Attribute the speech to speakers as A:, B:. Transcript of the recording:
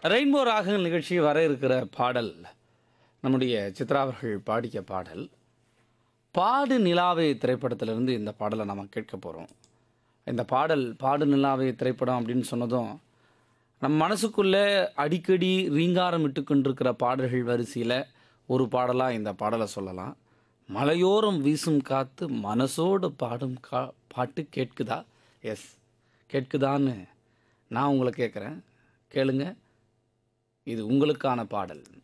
A: Rainbow ராகங்கள் நிகழ்ச்சி வர இருக்கிற பாடல் நம்முடைய சித்ரா அவர்கள் பாடிய பாடல். பாடு நிலாவே திரைப்படத்திலிருந்து இந்த பாடலை நம்ம கேட்க போகிறோம். இந்த பாடல் பாடு நிலாவே திரைப்படம் அப்படின்னு சொன்னதும் நம் மனசுக்குள்ளே அடிக்கடி ரீங்காரம் இட்டு கொண்டிருக்கிற பாடல்கள் வரிசையில் ஒரு பாடலாக இந்த பாடலை சொல்லலாம். மலையோரம் வீசும் காத்து மனசோடு பாடும் பாட்டு கேட்குதா? எஸ், கேட்குதான்னு நான் உங்களை கேட்குறேன். கேளுங்க, இது உங்களுக்கான பாடல்.